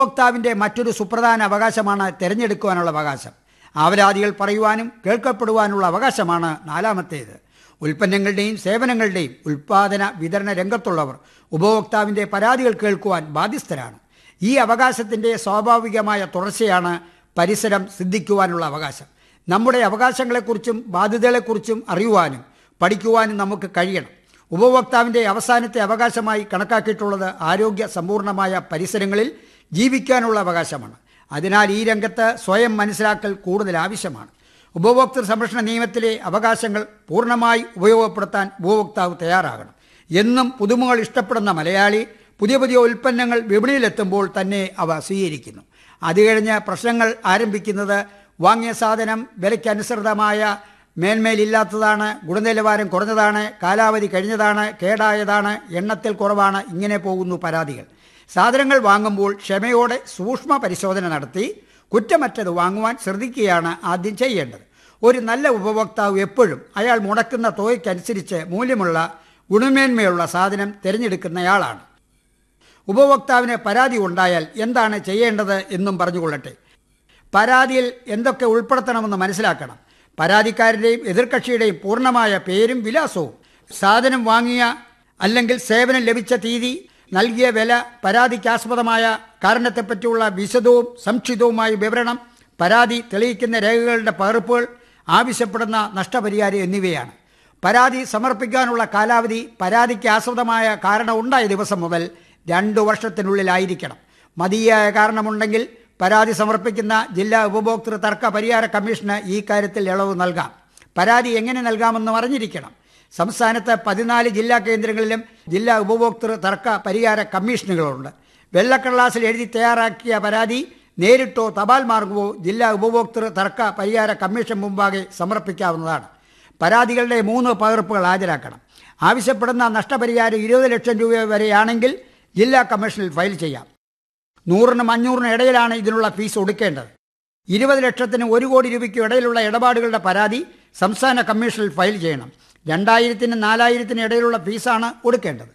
ഉപഭോക്താവിൻ്റെ മറ്റൊരു സുപ്രധാന അവകാശമാണ് തിരഞ്ഞെടുക്കുവാനുള്ള അവകാശം. ആവലാതികൾ പറയുവാനും കേൾക്കപ്പെടുവാനുള്ള അവകാശമാണ് നാലാമത്തേത്. ഉൽപ്പന്നങ്ങളുടെയും സേവനങ്ങളുടെയും ഉൽപ്പാദന വിതരണ രംഗത്തുള്ളവർ ഉപഭോക്താവിൻ്റെ പരാതികൾ കേൾക്കുവാൻ ബാധ്യസ്ഥരാണ്. ഈ അവകാശത്തിൻ്റെ സ്വാഭാവികമായ തുടർച്ചയാണ് പരിസരം സിദ്ധിക്കുവാനുള്ള അവകാശം. നമ്മുടെ അവകാശങ്ങളെക്കുറിച്ചും ബാധ്യതകളെക്കുറിച്ചും അറിയുവാനും പഠിക്കുവാനും നമുക്ക് കഴിയണം. ഉപഭോക്താവിൻ്റെ അവസാനത്തെ അവകാശമായി കണക്കാക്കിയിട്ടുള്ളത് ആരോഗ്യ സമ്പൂർണമായ പരിസരങ്ങളിൽ ജീവിക്കാനുള്ള അവകാശമാണ്. അതിനാൽ ഈ രംഗത്ത് സ്വയം മനസ്സിലാക്കൽ കൂടുതൽ ആവശ്യമാണ്. ഉപഭോക്തൃ സംരക്ഷണ നിയമത്തിലെ അവകാശങ്ങൾ പൂർണ്ണമായി ഉപയോഗപ്പെടുത്താൻ ഉപഭോക്താവ് തയ്യാറാകണം. എന്നും പുതുമകൾ ഇഷ്ടപ്പെടുന്ന മലയാളി പുതിയ പുതിയ ഉൽപ്പന്നങ്ങൾ വിപണിയിലെത്തുമ്പോൾ തന്നെ അവ സ്വീകരിക്കുന്നു. അത് കഴിഞ്ഞ് പ്രശ്നങ്ങൾ ആരംഭിക്കുന്നത് വാങ്ങിയ സാധനം വിലയ്ക്കനുസൃതമായ മേന്മയിലില്ലാത്തതാണ്, ഗുണനിലവാരം കുറഞ്ഞതാണ്, കാലാവധി കഴിഞ്ഞതാണ്, കേടായതാണ്, എണ്ണത്തിൽ കുറവാണ്, ഇങ്ങനെ പോകുന്നു പരാതികൾ. സാധനങ്ങൾ വാങ്ങുമ്പോൾ ക്ഷമയോടെ സൂക്ഷ്മ പരിശോധന നടത്തി കുറ്റമറ്റത് വാങ്ങുവാൻ ശ്രദ്ധിക്കുകയാണ് ആദ്യം ചെയ്യേണ്ടത്. ഒരു നല്ല ഉപഭോക്താവ് എപ്പോഴും അയാൾ മുടക്കുന്ന തുകയ്ക്കനുസരിച്ച് മൂല്യമുള്ള ഗുണമേന്മയുള്ള സാധനം തിരഞ്ഞെടുക്കുന്നയാളാണ്. ഉപഭോക്താവിന് പരാതി ഉണ്ടായാൽ എന്താണ് ചെയ്യേണ്ടത് എന്നും പറഞ്ഞുകൊള്ളട്ടെ. പരാതിയിൽ എന്തൊക്കെ ഉൾപ്പെടുത്തണമെന്ന് മനസ്സിലാക്കണം. പരാതിക്കാരൻ്റെയും എതിർകക്ഷിയുടെയും പൂർണ്ണമായ പേരും വിലാസവും, സാധനം വാങ്ങിയ അല്ലെങ്കിൽ സേവനം ലഭിച്ച തീയതി, നൽകിയ വില, പരാതിക്കാസ്പദമായ കാരണത്തെപ്പറ്റിയുള്ള വിശദവും സംക്ഷിപ്തവുമായ വിവരണം, പരാതി തെളിയിക്കുന്ന രേഖകളുടെ പകർപ്പുകൾ, ആവശ്യപ്പെടുന്ന നഷ്ടപരിഹാരം എന്നിവയാണ്. പരാതി സമർപ്പിക്കാനുള്ള കാലാവധി പരാതിക്ക് ആസ്പദമായ കാരണം ഉണ്ടായ ദിവസം മുതൽ 2 വർഷത്തിനുള്ളിലായിരിക്കണം. മതിയായ കാരണമുണ്ടെങ്കിൽ പരാതി സമർപ്പിക്കുന്ന ജില്ലാ ഉപഭോക്തൃ തർക്ക പരിഹാര കമ്മീഷന് ഈ കാര്യത്തിൽ ഇളവ് നൽകാം. പരാതി എങ്ങനെ നൽകാമെന്ന് അറിഞ്ഞിരിക്കണം. സംസ്ഥാനത്ത് 14 ജില്ലാ കേന്ദ്രങ്ങളിലും ജില്ലാ ഉപഭോക്തൃ തർക്ക പരിഹാര കമ്മീഷനുകളുണ്ട്. വെള്ളക്കടലാസിൽ എഴുതി തയ്യാറാക്കിയ പരാതി നേരിട്ടോ തപാൽ മാർഗമോ ജില്ലാ ഉപഭോക്തൃ തർക്ക പരിഹാര കമ്മീഷൻ മുമ്പാകെ സമർപ്പിക്കാവുന്നതാണ്. പരാതികളുടെ 3 പകർപ്പുകൾ ഹാജരാക്കണം. ആവശ്യപ്പെടുന്ന നഷ്ടപരിഹാരം 20 ലക്ഷം രൂപ വരെയാണെങ്കിൽ ജില്ലാ കമ്മീഷനിൽ ഫയൽ ചെയ്യാം. 100-നും 500-നും ഇടയിലാണ് ഇതിനുള്ള ഫീസ് ഒടുക്കേണ്ടത്. 20 ലക്ഷത്തിനും 1 കോടി രൂപയ്ക്കും ഇടയിലുള്ള ഇടപാടുകളുടെ പരാതി സംസ്ഥാന കമ്മീഷനിൽ ഫയൽ ചെയ്യണം. 2000-നും 4000-നും ഇടയിലുള്ള ഫീസാണ് ഒടുക്കേണ്ടത്.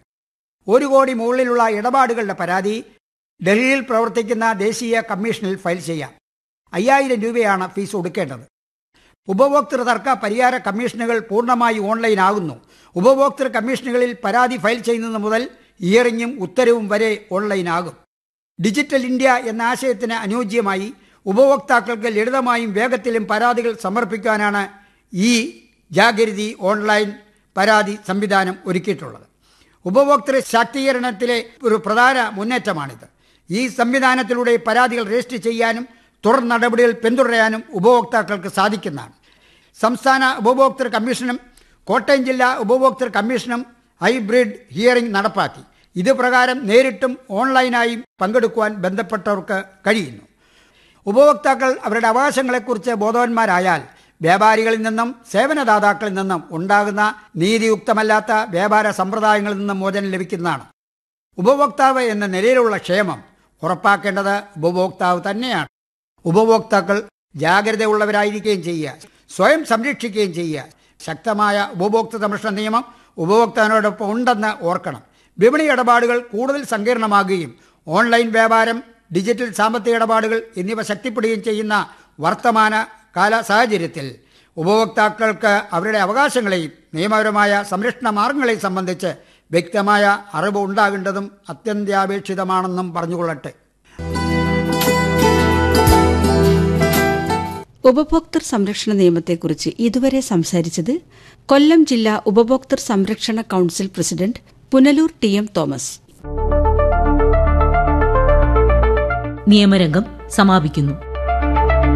1 കോടി മുകളിലുള്ള ഇടപാടുകളുടെ പരാതി ഡൽഹിയിൽ പ്രവർത്തിക്കുന്ന ദേശീയ കമ്മീഷനിൽ ഫയൽ ചെയ്യാം. 5000 രൂപയാണ് ഫീസ് ഒടുക്കേണ്ടത്. ഉപഭോക്തൃ തർക്ക പരിഹാര കമ്മീഷനുകൾ പൂർണ്ണമായി ഓൺലൈൻ ആകുന്നു. ഉപഭോക്തൃ കമ്മീഷനുകളിൽ പരാതി ഫയൽ ചെയ്യുന്നത് മുതൽ ഹിയറിംഗും ഉത്തരവും വരെ ഓൺലൈൻ ആകും. ഡിജിറ്റൽ ഇന്ത്യ എന്ന ആശയത്തിന് അനുയോജ്യമായി ഉപഭോക്താക്കൾക്ക് ലളിതമായും വേഗത്തിലും പരാതികൾ സമർപ്പിക്കാനാണ് ഈ ജാഗരിതി ഓൺലൈൻ പരാതി സംവിധാനം ഒരുക്കിയിട്ടുള്ളത്. ഉപഭോക്തൃ ശാക്തീകരണത്തിലെ ഒരു പ്രധാന മുന്നേറ്റമാണിത്. ഈ സംവിധാനത്തിലൂടെ പരാതികൾ രജിസ്റ്റർ ചെയ്യാനും തുടർ നടപടികൾ പിന്തുടരാനും ഉപഭോക്താക്കൾക്ക് സാധിക്കുന്നതാണ്. സംസ്ഥാന ഉപഭോക്തൃ കമ്മീഷനും കോട്ടയം ജില്ലാ ഉപഭോക്തൃ കമ്മീഷനും ഹൈബ്രിഡ് ഹിയറിംഗ് നടപ്പാക്കി. ഇത് പ്രകാരം നേരിട്ടും ഓൺലൈനായും പങ്കെടുക്കുവാൻ ബന്ധപ്പെട്ടവർക്ക് കഴിയുന്നു. ഉപഭോക്താക്കൾ അവരുടെ അവകാശങ്ങളെക്കുറിച്ച് ബോധവാന്മാരായാൽ വ്യാപാരികളിൽ നിന്നും സേവനദാതാക്കളിൽ നിന്നും ഉണ്ടാകുന്ന നീതിയുക്തമല്ലാത്ത വ്യാപാര സമ്പ്രദായങ്ങളിൽ നിന്നും മോചനം ലഭിക്കുന്നതാണ്. ഉപഭോക്താവ് എന്ന നിലയിലുള്ള ക്ഷേമം ഉറപ്പാക്കേണ്ടത് ഉപഭോക്താവ് തന്നെയാണ്. ഉപഭോക്താക്കൾ ജാഗ്രതയുള്ളവരായിരിക്കുകയും ചെയ്യുക, സ്വയം സംരക്ഷിക്കുകയും ചെയ്യുക. ശക്തമായ ഉപഭോക്തൃ സംരക്ഷണ നിയമം ഉപഭോക്താവിനോടൊപ്പം ഉണ്ടെന്ന് ഓർക്കണം. വിപണി ഇടപാടുകൾ കൂടുതൽ സങ്കീർണമാകുകയും ഓൺലൈൻ വ്യാപാരം, ഡിജിറ്റൽ സാമ്പത്തിക ഇടപാടുകൾ എന്നിവ ശക്തിപ്പെടുകയും ചെയ്യുന്ന വർത്തമാന കാല സാഹചര്യത്തിൽ ഉപഭോക്താക്കൾക്ക് അവരുടെ അവകാശങ്ങളെയും നിയമപരമായ സംരക്ഷണ മാർഗങ്ങളെയും സംബന്ധിച്ച് വ്യക്തമായ അറിവ് ഉണ്ടാകേണ്ടതും അത്യന്താപേക്ഷിതമാണെന്നും പറഞ്ഞുകൊള്ളട്ടെ. ഉപഭോക്തൃ സംരക്ഷണ നിയമത്തെക്കുറിച്ച് ഇതുവരെ സംസാരിച്ചത് കൊല്ലം ജില്ലാ ഉപഭോക്തൃ സംരക്ഷണ council president Punalur TM Thomas. നിയമരംഗം സമാപിക്കുന്നു.